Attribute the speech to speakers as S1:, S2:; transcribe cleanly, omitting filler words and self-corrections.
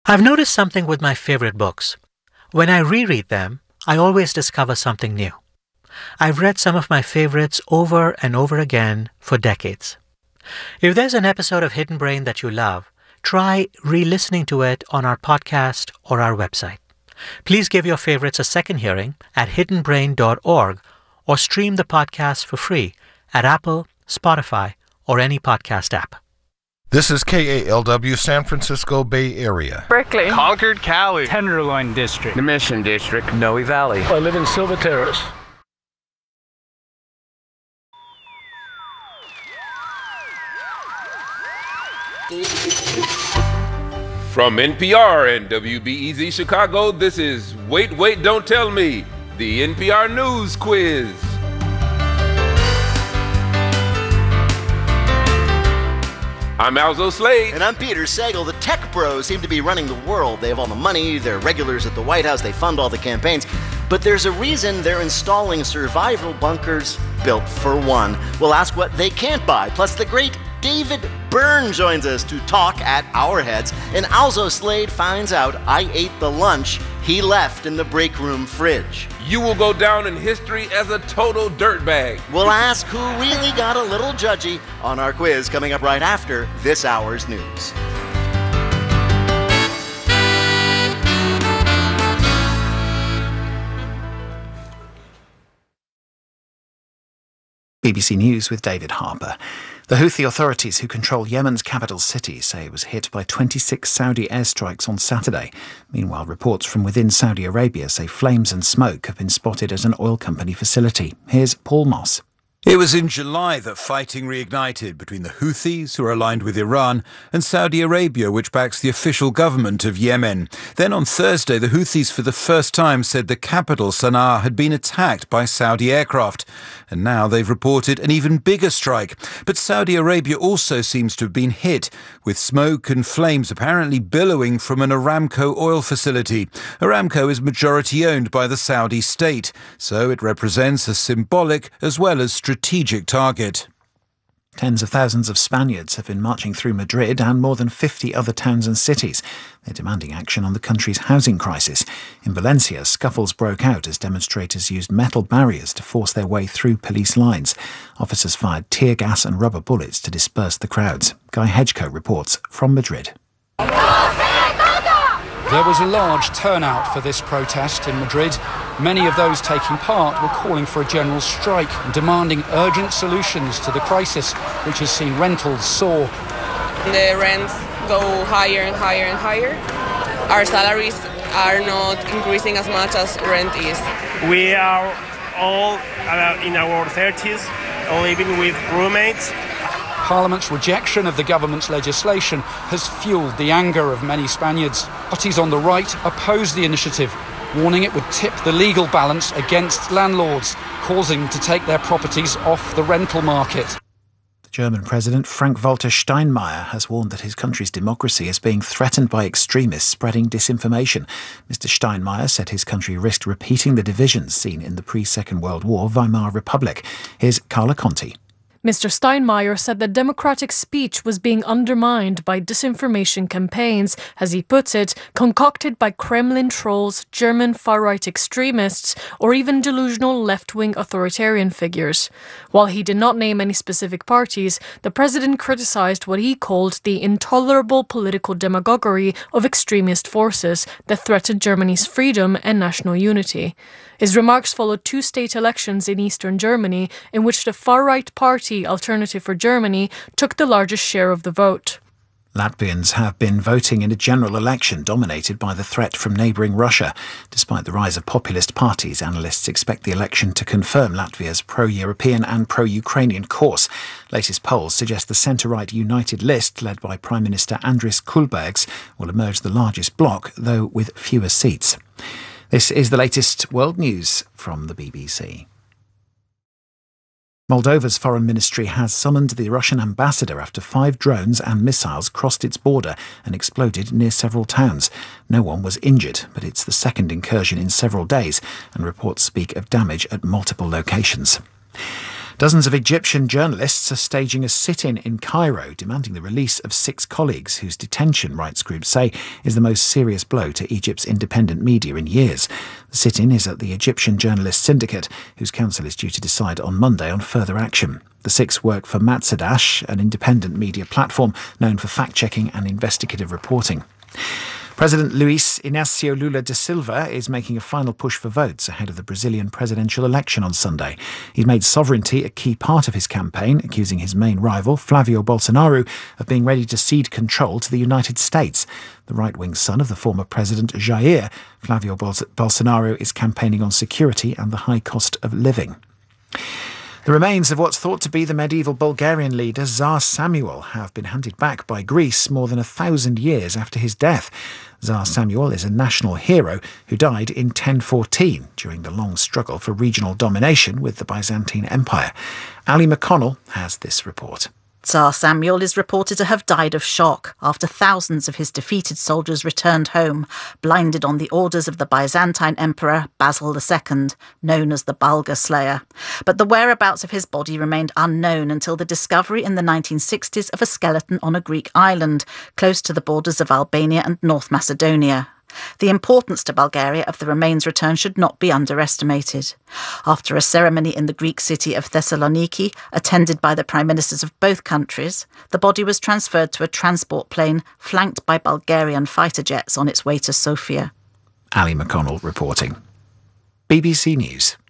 S1: I've noticed something with my favorite books. When I reread them, I always discover something new. I've read some of my favorites over and over again for decades. If there's an episode of Hidden Brain that you love, try re-listening to it on our podcast or our website. Please give your favorites a second hearing at hiddenbrain.org or stream the podcast for free at Apple, Spotify, or any podcast app.
S2: This is KALW San Francisco Bay Area.
S3: Berkeley.
S4: Concord, Cali.
S5: Tenderloin District.
S4: The Mission District.
S6: Noe Valley.
S7: I live in Silver Terrace.
S8: From NPR and WBEZ Chicago, this is Wait, Wait, Don't Tell Me, the NPR News Quiz. I'm Alzo Slade.
S9: And I'm Peter Sagal. The tech bros seem to be running the world. They have all the money, they're regulars at the White House, they fund all the campaigns. But there's a reason they're installing survival bunkers built for one. We'll ask what they can't buy. Plus, the great David Byrne joins us to talk at our heads. And Alzo Slade finds out I ate the lunch he left in the break room fridge.
S8: You will go down in history as a total dirtbag.
S9: We'll ask who really got a little judgy on our quiz coming up right after this hour's news.
S10: BBC News with David Harper. The Houthi authorities who control Yemen's capital city say it was hit by 26 Saudi airstrikes on Saturday. Meanwhile, reports from within Saudi Arabia say flames and smoke have been spotted at an oil company facility. Here's Paul Moss.
S11: It was in July that fighting reignited between the Houthis, who are aligned with Iran, and Saudi Arabia, which backs the official government of Yemen. Then on Thursday, the Houthis for the first time said the capital, Sana'a, had been attacked by Saudi aircraft. And now they've reported an even bigger strike. But Saudi Arabia also seems to have been hit, with smoke and flames apparently billowing from an Aramco oil facility. Aramco is majority owned by the Saudi state, so it represents a symbolic as well as strategic target.
S10: Tens of thousands of Spaniards have been marching through Madrid and more than 50 other towns and cities. They're demanding action on the country's housing crisis. In Valencia, scuffles broke out as demonstrators used metal barriers to force their way through police lines. Officers fired tear gas and rubber bullets to disperse the crowds. Guy Hedgecoe reports from Madrid.
S5: There was a large turnout for this protest in Madrid. Many of those taking part were calling for a general strike and demanding urgent solutions to the crisis, which has seen rentals soar.
S3: The rents go higher and higher and higher. Our salaries are not increasing as much as rent is.
S12: We are all in our 30s, living with roommates.
S5: Parliament's rejection of the government's legislation has fueled the anger of many Spaniards. Parties on the right oppose the initiative, warning it would tip the legal balance against landlords, causing them to take their properties off the rental market.
S10: The German President Frank-Walter Steinmeier has warned that his country's democracy is being threatened by extremists spreading disinformation. Mr. Steinmeier said his country risked repeating the divisions seen in the pre-Second World War Weimar Republic. Here's Carla Conti.
S13: Mr. Steinmeier said that democratic speech was being undermined by disinformation campaigns, as he puts it, concocted by Kremlin trolls, German far-right extremists, or even delusional left-wing authoritarian figures. While he did not name any specific parties, the president criticized what he called the intolerable political demagoguery of extremist forces that threatened Germany's freedom and national unity. His remarks followed two state elections in eastern Germany, in which the far-right party Alternative for Germany took the largest share of the vote.
S10: Latvians have been voting in a general election dominated by the threat from neighbouring Russia. Despite the rise of populist parties, analysts expect the election to confirm Latvia's pro-European and pro-Ukrainian course. Latest polls suggest the centre-right United List, led by Prime Minister Andris Kulbergs, will emerge the largest bloc, though with fewer seats. This is the latest world news from the BBC. Moldova's foreign ministry has summoned the Russian ambassador after 5 drones and missiles crossed its border and exploded near several towns. No one was injured, but it's the second incursion in several days, and reports speak of damage at multiple locations. Dozens of Egyptian journalists are staging a sit-in in Cairo, demanding the release of 6 colleagues whose detention, rights groups say, is the most serious blow to Egypt's independent media in years. The sit-in is at the Egyptian Journalists Syndicate, whose council is due to decide on Monday on further action. The 6 work for Matzadash, an independent media platform known for fact-checking and investigative reporting. President Luiz Inácio Lula da Silva is making a final push for votes ahead of the Brazilian presidential election on Sunday. He's made sovereignty a key part of his campaign, accusing his main rival, Flavio Bolsonaro, of being ready to cede control to the United States. The right-wing son of the former president Jair, Flavio Bolsonaro, is campaigning on security and the high cost of living. The remains of what's thought to be the medieval Bulgarian leader Tsar Samuel have been handed back by Greece more than 1,000 years after his death. Tsar Samuel is a national hero who died in 1014 during the long struggle for regional domination with the Byzantine Empire. Ali McConnell has this report.
S6: Tsar Samuel is reported to have died of shock after thousands of his defeated soldiers returned home, blinded on the orders of the Byzantine Emperor Basil II, known as the Bulgar Slayer. But the whereabouts of his body remained unknown until the discovery in the 1960s of a skeleton on a Greek island, close to the borders of Albania and North Macedonia. The importance to Bulgaria of the remains return should not be underestimated. After a ceremony in the Greek city of Thessaloniki, attended by the prime ministers of both countries, the body was transferred to a transport plane flanked by Bulgarian fighter jets on its way to Sofia.
S10: Ali McConnell reporting. BBC News.